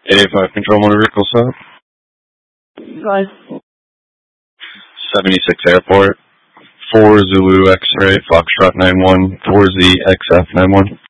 A5 Control Motor Vehicle Stop. Guys. 76 Airport. 4 Zulu X-Ray, Foxtrot 91, 4Z XF 91.